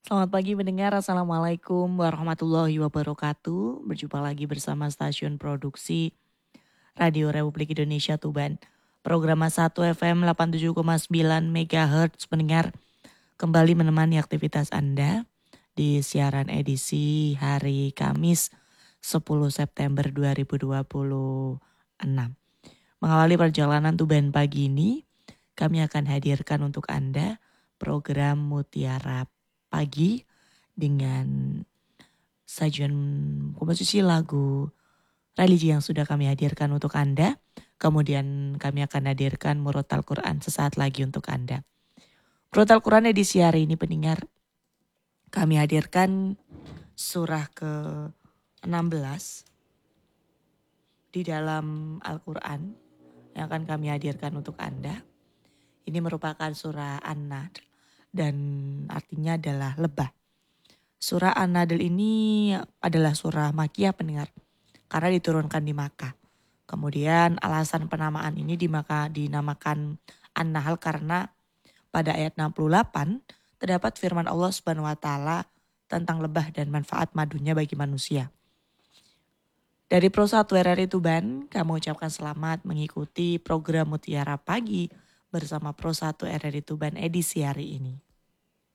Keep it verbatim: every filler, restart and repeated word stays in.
Selamat pagi mendengar, Assalamualaikum warahmatullahi wabarakatuh. Berjumpa lagi bersama stasiun produksi Radio Republik Indonesia Tuban. Program satu F M delapan puluh tujuh koma sembilan MHz mendengar kembali menemani aktivitas Anda di siaran edisi hari Kamis sepuluh September dua ribu dua puluh enam. Mengawali perjalanan Tuban pagi ini, kami akan hadirkan untuk Anda program Mutiara Pagi dengan sajian komposisi lagu religi yang sudah kami hadirkan untuk Anda. Kemudian kami akan hadirkan Murotal Quran sesaat lagi untuk Anda. Murotal Quran edisi hari ini pendengar, kami hadirkan surah ke enam belas di dalam Al-Quran yang akan kami hadirkan untuk Anda. Ini merupakan surah An-Nahl dan artinya adalah lebah. Surah An-Nahl ini adalah surah Makkiyah pendengar, karena diturunkan di Makkah. Kemudian alasan penamaan ini dimaka, dinamakan An-Nahl karena pada ayat enam puluh delapan terdapat firman Allah Subhanahu wa taala tentang lebah dan manfaat madunya bagi manusia. Dari Pro satu R R I Tuban, kami ucapkan selamat mengikuti program Mutiara Pagi bersama Pro satu R R I Tuban edisi hari ini.